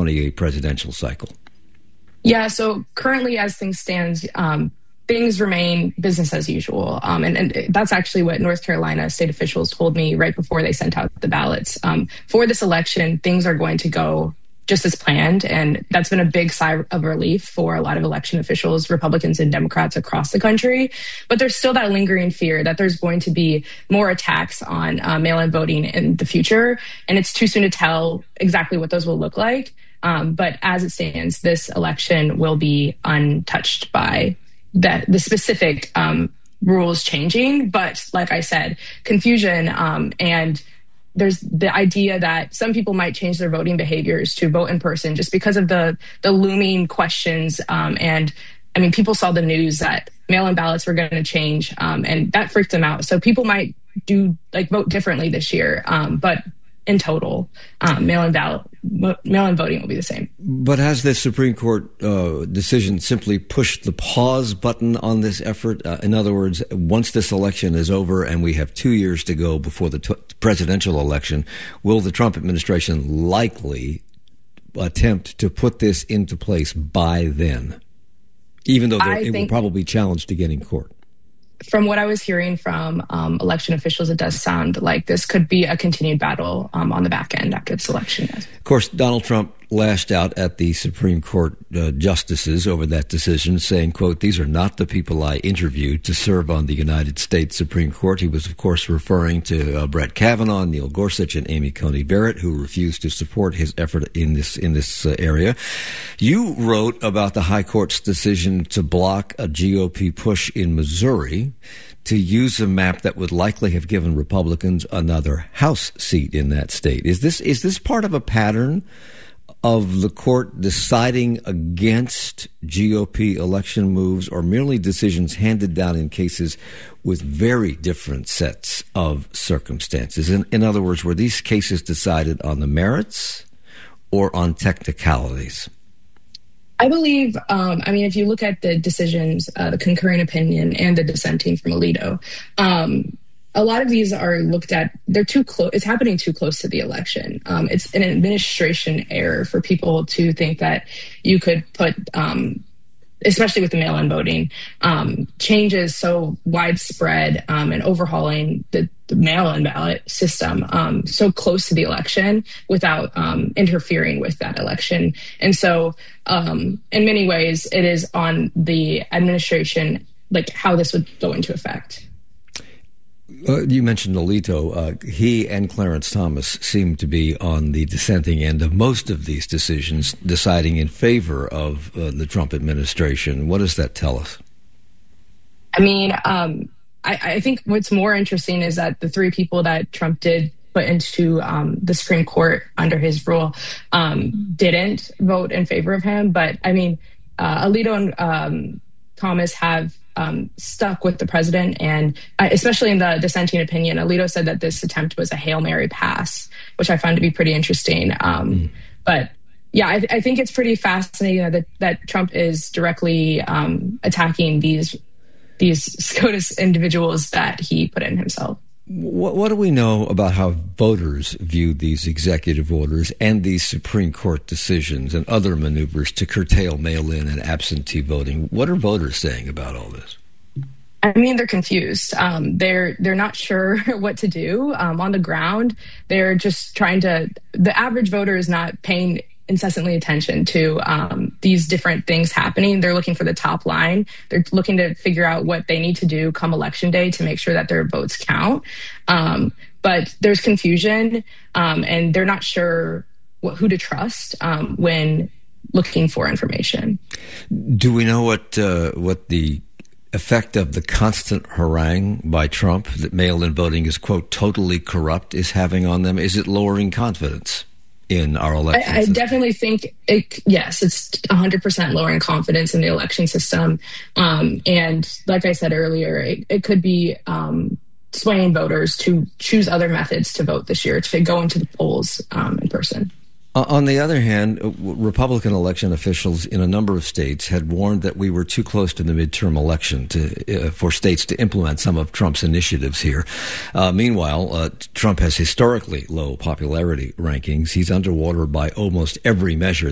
2028 presidential cycle? Yeah, so currently as things stand, things remain business as usual. And that's actually what North Carolina state officials told me right before they sent out the ballots. For this election, things are going to go just as planned. And that's been a big sigh of relief for a lot of election officials, Republicans and Democrats across the country. But there's still that lingering fear that there's going to be more attacks on mail-in voting in the future. And it's too soon to tell exactly what those will look like. But as it stands, this election will be untouched by the specific rules changing. But like I said, confusion and there's the idea that some people might change their voting behaviors to vote in person just because of the looming questions. And I mean, people saw the news that mail-in ballots were going to change, and that freaked them out. So people might vote differently this year. But in total, mail-in voting will be the same. But has the Supreme Court decision simply pushed the pause button on this effort? In other words, once this election is over and we have 2 years to go before the presidential election, will the Trump administration likely attempt to put this into place by then, even though it will probably be challenged again in court? From what I was hearing from election officials, it does sound like this could be a continued battle on the back end after this election. Of course, Donald Trump lashed out at the Supreme Court justices over that decision, saying, quote, "These are not the people I interviewed to serve on the United States Supreme Court." He was, of course, referring to Brett Kavanaugh, Neil Gorsuch, and Amy Coney Barrett, who refused to support his effort in this area. You wrote about the High Court's decision to block a GOP push in Missouri to use a map that would likely have given Republicans another House seat in that state. Is this part of a pattern of the court deciding against GOP election moves, or merely decisions handed down in cases with very different sets of circumstances? In other words, were these cases decided on the merits or on technicalities? I believe, if you look at the decisions, the concurring opinion and the dissenting from Alito, a lot of these are looked at, they're too close, it's happening too close to the election. It's an administration error for people to think that you could put, especially with the mail-in voting, changes so widespread and overhauling the mail-in ballot system so close to the election without interfering with that election. And so in many ways, it is on the administration, like how this would go into effect. You mentioned Alito. He and Clarence Thomas seem to be on the dissenting end of most of these decisions, deciding in favor of the Trump administration. What does that tell us? I think what's more interesting is that the three people that Trump did put into the Supreme Court under his rule didn't vote in favor of him. But Alito and Thomas have stuck with the president, and especially in the dissenting opinion, Alito said that this attempt was a Hail Mary pass, which I found to be pretty interesting. But yeah, I think it's pretty fascinating that Trump is directly attacking these SCOTUS individuals that he put in himself. What do we know about how voters view these executive orders and these Supreme Court decisions and other maneuvers to curtail mail-in and absentee voting? What are voters saying about all this? They're confused. They're not sure what to do. On the ground, they're just the average voter is not paying incessantly attention to these different things happening. They're looking for the top line. They're looking to figure out what they need to do come election day to make sure that their votes count. But there's confusion, and they're not sure who to trust when looking for information. Do we know what the effect of the constant harangue by Trump that mail-in voting is, quote, totally corrupt is having on them? Is it lowering confidence in our election system? I definitely think yes, it's 100% lowering confidence in the election system. And like I said earlier, it could be swaying voters to choose other methods to vote this year, to go into the polls in person. On the other hand, Republican election officials in a number of states had warned that we were too close to the midterm election for states to implement some of Trump's initiatives here. Meanwhile, Trump has historically low popularity rankings. He's underwater by almost every measure